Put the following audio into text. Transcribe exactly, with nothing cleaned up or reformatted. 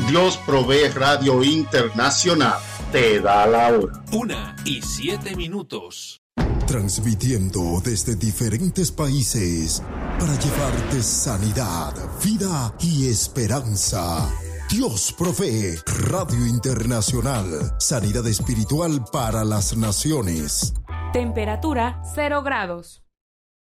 Dios Provee Radio Internacional te da la hora. Una y siete minutos. Transmitiendo desde diferentes países para llevarte sanidad, vida y esperanza. Dios Provee Radio Internacional. Sanidad espiritual para las naciones. Temperatura cero grados.